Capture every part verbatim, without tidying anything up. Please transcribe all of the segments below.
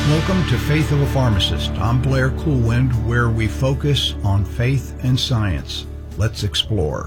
Welcome to Faith of a Pharmacist. I'm Blair Coolwind, where we focus on faith and science. Let's explore.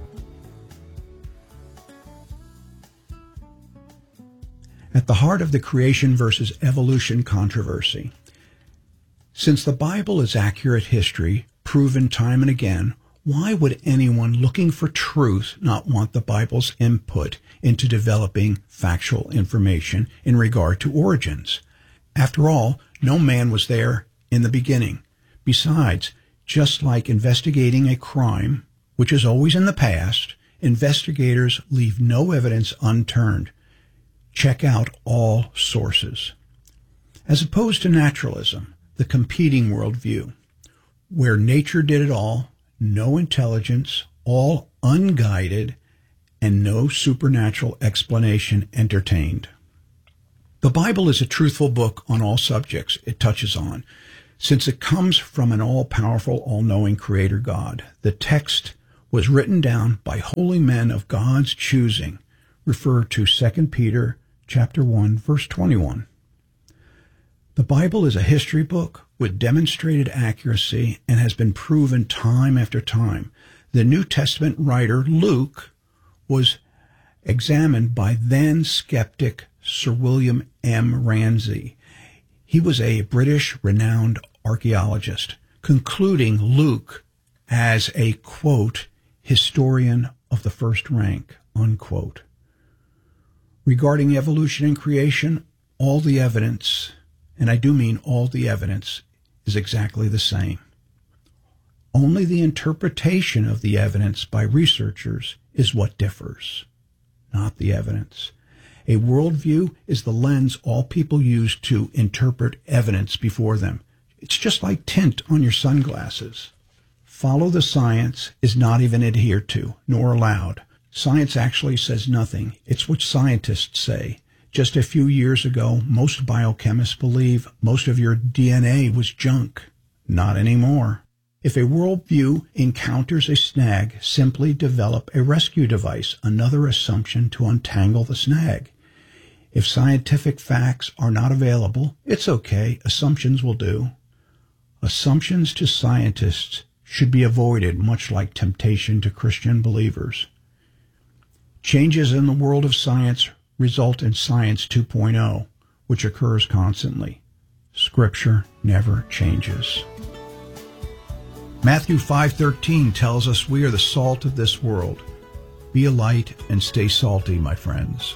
At the heart of the creation versus evolution controversy. Since the Bible is accurate history, proven time and again, why would anyone looking for truth not want the Bible's input into developing factual information in regard to origins? After all, no man was there in the beginning. Besides, just like investigating a crime, which is always in the past, investigators leave no evidence unturned. Check out all sources. As opposed to naturalism, the competing worldview, where nature did it all, no intelligence, all unguided, and no supernatural explanation entertained. The Bible is a truthful book on all subjects it touches on. Since it comes from an all-powerful, all-knowing Creator God, the text was written down by holy men of God's choosing. Refer to Second Peter chapter one, verse twenty-one. The Bible is a history book with demonstrated accuracy and has been proven time after time. The New Testament writer Luke was examined by then skeptic Sir William M. Ramsay. He was a British renowned archaeologist, concluding Luke as a, quote, historian of the first rank, unquote. Regarding evolution and creation, all the evidence, and I do mean all the evidence, is exactly the same. Only the interpretation of the evidence by researchers is what differs, not the evidence. A worldview is the lens all people use to interpret evidence before them. It's just like tint on your sunglasses. Follow the science is not even adhered to, nor allowed. Science actually says nothing. It's what scientists say. Just a few years ago, most biochemists believe most of your D N A was junk. Not anymore. If a worldview encounters a snag, simply develop a rescue device, another assumption to untangle the snag. If scientific facts are not available, it's okay. Assumptions will do. Assumptions to scientists should be avoided, much like temptation to Christian believers. Changes in the world of science result in Science two point oh, which occurs constantly. Scripture never changes. Matthew five thirteen tells us we are the salt of this world. Be a light and stay salty, my friends.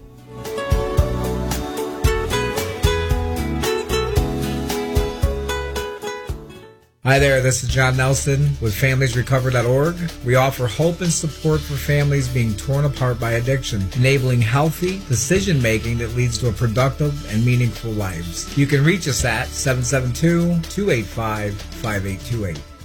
Hi there, this is John Nelson with families recover dot org. We offer hope and support for families being torn apart by addiction, enabling healthy decision-making that leads to a productive and meaningful lives. You can reach us at seven seven two, two eight five, five eight two eight.